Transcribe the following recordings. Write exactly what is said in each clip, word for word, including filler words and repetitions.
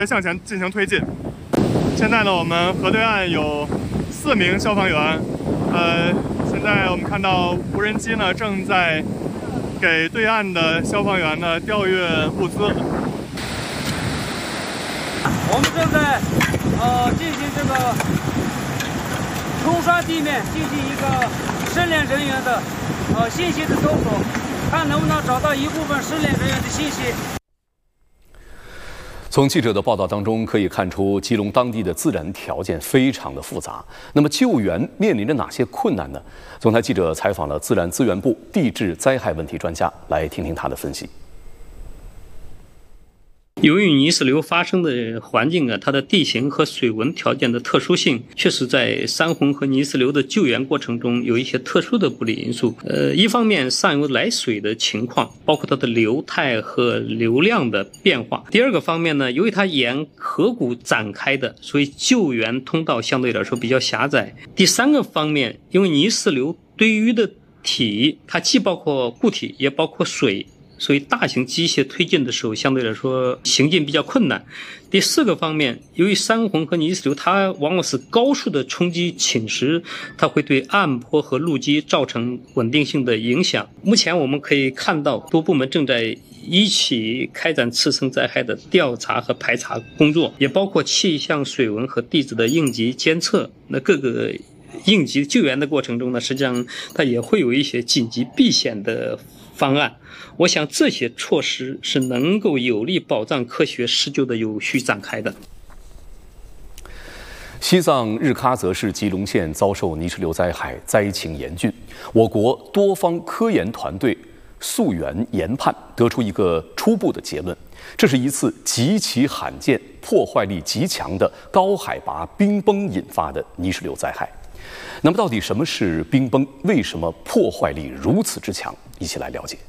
向前进行推进。现在呢，我们河对岸有四名消防员，呃，现在我们看到无人机呢正在给对岸的消防员呢调运物资。 我们正在呃进行这个冲刷地面，进行一个失联人员的呃信息的搜索，看能不能找到一部分失联人员的信息。 从记者的报道当中可以看出，基隆当地的自然条件非常的复杂。那么救援面临着哪些困难呢？总台记者采访了自然资源部地质灾害问题专家，来听听他的分析。 由于泥石流发生的环境啊，它的地形和水文条件的特殊性，确实在山洪和泥石流的救援过程中有一些特殊的不利因素。呃，一方面上游来水的情况，包括它的流态和流量的变化；第二个方面呢，由于它沿河谷展开的，所以救援通道相对来说比较狭窄；第三个方面，因为泥石流堆淤的体，它既包括固体，也包括水。所以大型机械推进的时候相对来说行进比较困难。第四个方面，由于山洪和泥石流它往往是高速的冲击侵蚀，它会对岸坡和路基造成稳定性的影响。目前我们可以看到多部门正在一起开展次生灾害的调查和排查工作，也包括气象、水文和地质的应急监测。那各个应急救援的过程中呢，实际上它也会有一些紧急避险的方案。我想这些措施是能够有力保障科学施救的有序展开的。 西藏日喀则市吉隆县遭受泥石流灾害，灾情严峻。我国多方科研团队溯源研判，得出一个初步的结论：这是一次极其罕见、破坏力极强的高海拔冰崩引发的泥石流灾害。那么，到底什么是冰崩？为什么破坏力如此之强？一起来了解。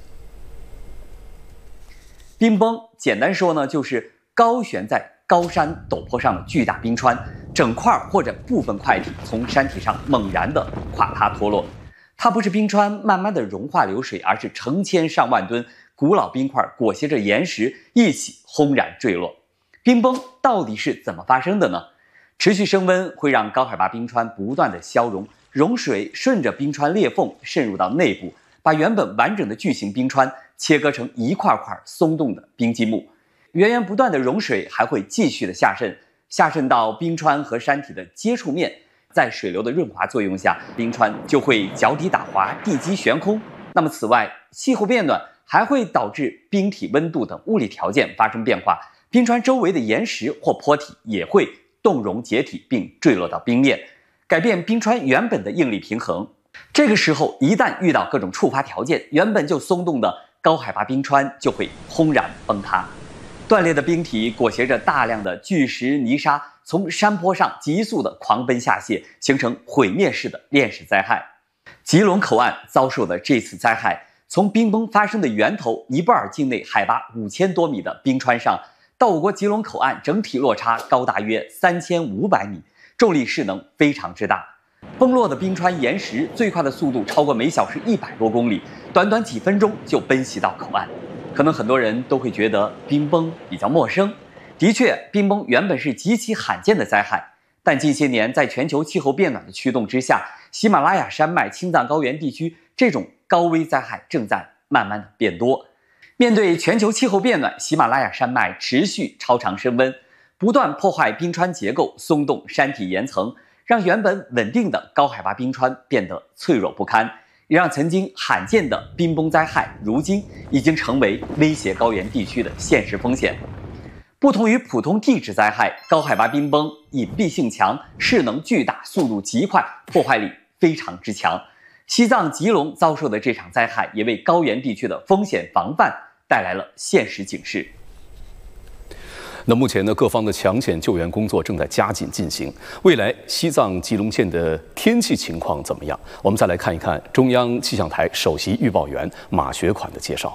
冰崩简单说呢，就是高悬在高山陡坡上的巨大冰川，整块或者部分块体从山体上猛然的垮塌脱落。它不是冰川慢慢的融化流水，而是成千上万吨古老冰块裹挟着岩石一起轰然坠落。冰崩到底是怎么发生的呢？持续升温会让高海拔冰川不断的消融，融水顺着冰川裂缝渗入到内部，把原本完整的巨型冰川切割成一块块松动的冰积木。源源不断的融水还会继续的下渗，下渗到冰川和山体的接触面，在水流的润滑作用下，冰川就会脚底打滑，地基悬空。那么此外，气候变暖还会导致冰体温度等物理条件发生变化，冰川周围的岩石或坡体也会冻融解体并坠落到冰面，改变冰川原本的应力平衡。这个时候一旦遇到各种触发条件，原本就松动的高海拔冰川就会轰然崩塌。断裂的冰体裹挟着大量的巨石泥沙从山坡上急速的狂奔下泻，形成毁灭式的链式灾害。吉隆口岸遭受的这次灾害，从冰崩发生的源头尼泊尔境内海拔五千多米的冰川上，到我国吉隆口岸整体落差高大约三千五百米，重力势能非常之大。崩落的冰川岩石最快的速度超过每小时一百多公里，短短几分钟就奔袭到口岸。可能很多人都会觉得冰崩比较陌生，的确，冰崩原本是极其罕见的灾害，但近些年在全球气候变暖的驱动之下，喜马拉雅山脉、青藏高原地区这种高危灾害正在慢慢的变多。面对全球气候变暖，喜马拉雅山脉持续超长升温，不断破坏冰川结构，松动山体岩层，让原本稳定的高海拔冰川变得脆弱不堪，也让曾经罕见的冰崩灾害如今已经成为威胁高原地区的现实风险。不同于普通地质灾害，高海拔冰崩隐蔽性强，势能巨大，速度极快，破坏力非常之强。西藏吉隆遭受的这场灾害也为高原地区的风险防范带来了现实警示。 那目前呢，各方的抢险救援工作正在加紧进行。未来西藏吉隆县的天气情况怎么样？我们再来看一看中央气象台首席预报员马学款的介绍。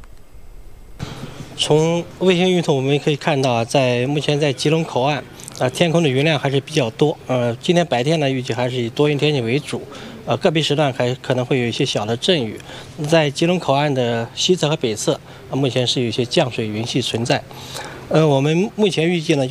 从卫星云图我们可以看到，在目前在吉隆口岸，呃，天空的云量还是比较多。呃，今天白天呢，预计还是以多云天气为主。呃，个别时段还可能会有一些小的阵雨。在吉隆口岸的西侧和北侧，呃、目前是有一些降水云系存在。 呃，我们目前预计呢。